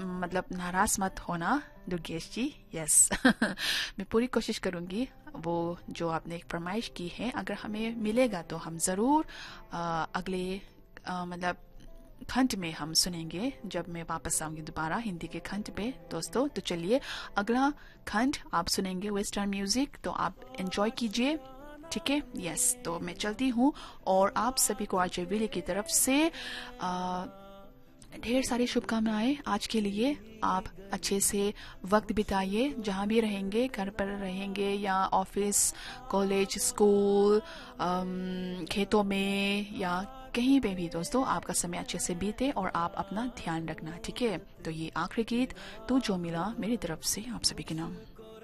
मतलब नाराज मत होना दुर्गेश जी। यस मैं पूरी कोशिश करूंगी वो जो आपने एक फरमाइश की है, अगर हमें मिलेगा तो हम जरूर अगले मतलब खंड में हम सुनेंगे जब मैं वापस आऊंगी दोबारा हिंदी के खंड पे दोस्तों। तो चलिए अगला खंड आप सुनेंगे वेस्टर्न म्यूजिक, तो आप एंजॉय कीजिए, ठीक है। यस तो मैं चलती हूँ और आप सभी को आरजे विले की तरफ से ढेर सारी शुभकामनाएं आज के लिए। आप अच्छे से वक्त बिताइए जहाँ भी रहेंगे, घर पर रहेंगे या ऑफिस, कॉलेज, स्कूल, खेतों में या कहीं पे भी दोस्तों, आपका समय अच्छे से बीते और आप अपना ध्यान रखना, ठीक है। तो ये आखिरी गीत तू जो मिला मेरी तरफ से आप सभी के नाम।